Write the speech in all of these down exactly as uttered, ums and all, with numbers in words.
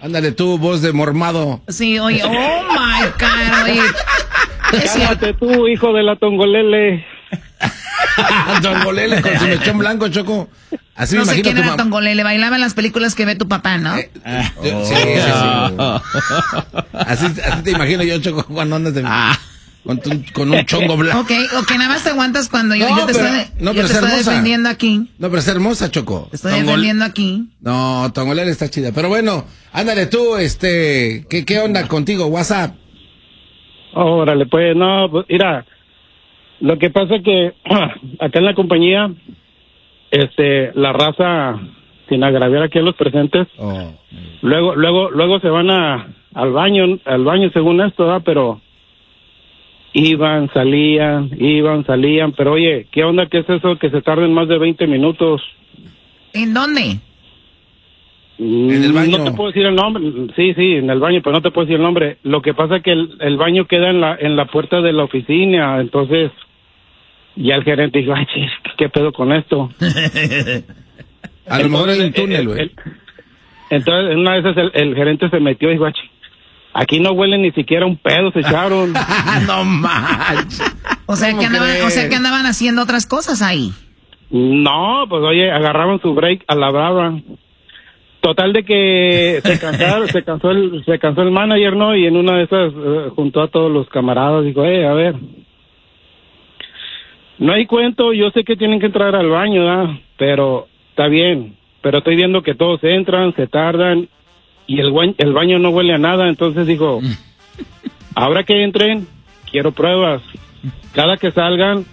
Ándale tú, voz de mormado. Sí, oye, oh my God, oye. Cállate tú, hijo de la Tongolele. Tongolele con su mechón blanco, Choco. Así no me sé imagino quién tu era mam- Tongolele, bailaba en las películas que ve tu papá, ¿no? Eh, yo- sí, sí, sí. Así, así te imagino yo, Choco, cuando andas de... Con, tu, con un chongo blanco. Ok, ok, nada más te aguantas cuando yo, No, yo te pero- estoy, no, yo pero te es estoy hermosa. defendiendo aquí. No, pero es hermosa, Choco. Te estoy Tongol- defendiendo aquí. No, Tongolele está chida. Pero bueno, ándale tú, este... ¿Qué, qué onda contigo? WhatsApp. Órale, pues, no, pues, mira, lo que pasa es que acá en la compañía, este, la raza, sin agraviar aquí a los presentes, Oh. luego, luego, luego se van a, al baño, al baño según esto, ¿verdad? Pero iban, salían, iban, salían, pero oye, ¿qué onda? ¿Qué es eso? Que se tarden más de veinte minutos. ¿En dónde? En el baño. No te puedo decir el nombre, sí, sí, en el baño, pero no te puedo decir el nombre. Lo que pasa es que el, el baño queda en la en la puerta de la oficina, entonces ya el gerente dijo, ay, chis, ¿qué pedo con esto? A lo mejor hay un el- túnel, el- güey. el- Entonces, una vez el, el gerente se metió y dijo, "Ay, aquí no huele ni siquiera un pedo, se echaron." No manches. O sea, ¿Cómo que andaban, crees? o sea que andaban haciendo otras cosas ahí. No, pues oye, agarraban su break a la brava. Total de que se cansaron, se cansó el, se cansó el manager, ¿no? Y en una de esas eh, juntó a todos los camaradas, dijo, eh, a ver, no hay cuento, yo sé que tienen que entrar al baño, ¿verdad? Pero está bien, pero estoy viendo que todos entran, se tardan y el, guañ- el baño no huele a nada, entonces dijo, ahora que entren, quiero pruebas. Cada que salgan,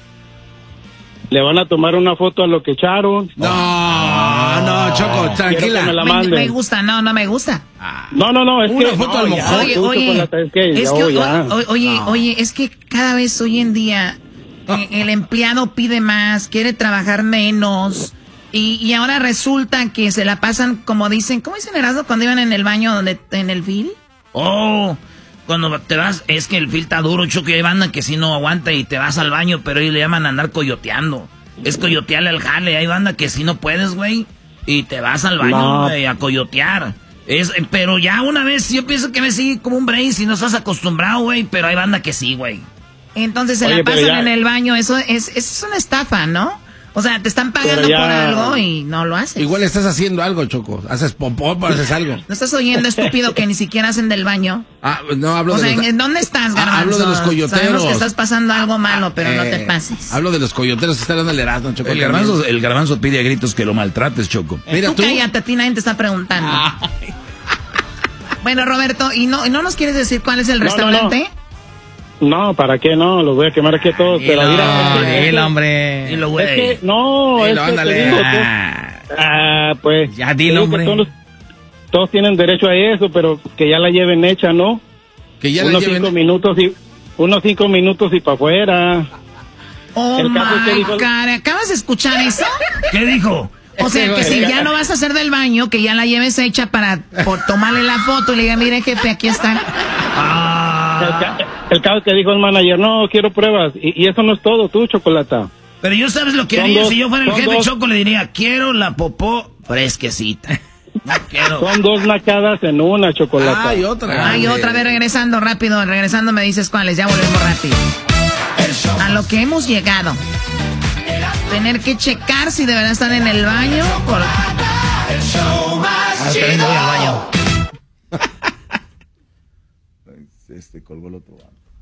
le van a tomar una foto a lo que echaron. No, no, Choco, Quiero que me tranquila. la Me, manden. me gusta, no, no me gusta. No, no, no, es Una que... foto no, al ya, mojón. Oye, tú, oye, Chocolata, es que, es ya, que, oh, o- ya. o- oye, No. oye, es que cada vez hoy en día eh, el empleado pide más, quiere trabajar menos y, y ahora resulta que se la pasan, como dicen, ¿cómo dicen Erasmo cuando iban en el baño donde en el fil? Oh, cuando te vas, es que el fil está duro, Choco, y hay banda que si no aguanta y te vas al baño, pero ellos le llaman andar coyoteando. Es coyotearle al jale, hay banda que si no puedes, güey, y te vas al baño, No. güey, a coyotear. Es, eh, pero ya una vez, yo pienso que me sigue como un brain si no estás acostumbrado, güey, pero hay banda que sí, güey. Entonces se Oye, la pero pasan ya- en el baño, eso es, eso es una estafa, ¿no? O sea, te están pagando Pero ya- por algo y no lo haces. Igual estás haciendo algo, Choco. Haces popó, pero haces algo. ¿No estás oyendo, estúpido, que ni siquiera hacen del baño? Ah, no, hablo O de sea, los... ¿en dónde estás, Ah, Garbanzo? hablo de los coyoteros. Sabemos que estás pasando algo malo, pero no te Eh, pases. Hablo de los coyoteros que están dando el Erasmo, Choco. El garbanzo, el garbanzo pide a gritos que lo maltrates, Choco. Mira tú, tú. cállate, a ti nadie te está preguntando. Bueno, Roberto, ¿y no, no nos quieres decir cuál es el No, no, restaurante? No, ¿para qué no? Los voy a quemar aquí a todos. Pero mira, es que- es que- hombre. Dilo, es güey. que, no, es Dilo, que ándale. te digo, tú- Ah, ah, pues. Ya te dilo, digo que hombre. Todos, todos tienen derecho a eso, pero que ya la lleven hecha, ¿no? Que ya la unos lleven... cinco minutos y unos cinco minutos y para afuera. Oh, El caso es que my dijo- God, ¿acabas de escuchar eso? ¿Qué dijo? O sea, que si ya no vas a hacer del baño, que ya la lleves hecha para por tomarle la foto y le diga, mire, jefe, aquí está. El, Ah, ca- el caso que dijo el manager, no, quiero pruebas. Y, y eso no es todo, tú, Chocolata. pero yo sabes lo que Son haría dos- si yo fuera el son jefe dos. Choco, le diría, quiero la popó fresquecita. No quiero. Son dos nacadas en una, Chocolata. Ay, otra. Ay, otra vez regresando rápido, regresando me dices cuáles, ya volvemos rápido. A lo que hemos llegado. Tener que checar si de verdad están en el baño. Por... Ah, también voy al baño. Este colgó el otro.